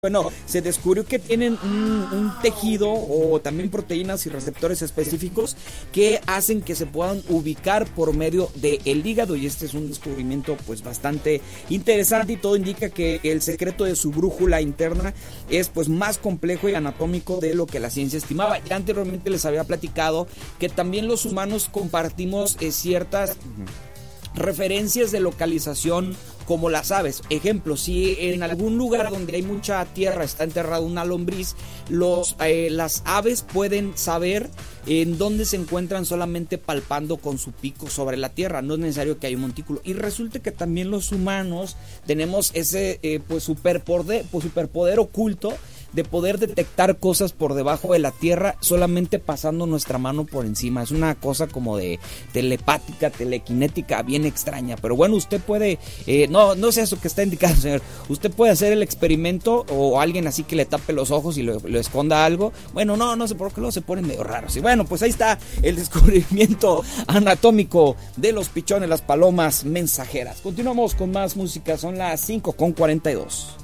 Bueno, se descubrió que tienen un tejido o también proteínas y receptores específicos que hacen que se puedan ubicar por medio del hígado, y este es un descubrimiento pues bastante interesante, y todo indica que el secreto de su brújula interna es pues más complejo y anatómico de lo que la ciencia estimaba. Ya anteriormente les había platicado que también los humanos compartimos ciertas referencias de localización como las aves. Ejemplo, si en algún lugar donde hay mucha tierra está enterrada una lombriz, las aves pueden saber en dónde se encuentran solamente palpando con su pico sobre la tierra. No es necesario que haya un montículo. Y resulta que también los humanos tenemos ese superpoder oculto de poder detectar cosas por debajo de la tierra solamente pasando nuestra mano por encima. Es una cosa como de telepática, telequinética, bien extraña. Pero bueno, usted puede, no es eso que está indicado, señor. Usted puede hacer el experimento, o alguien así que le tape los ojos y lo esconda algo. Bueno, no sé por qué luego se ponen medio raros. Y bueno, pues ahí está el descubrimiento anatómico de los pichones, las palomas mensajeras. Continuamos con más música, son las 5:42.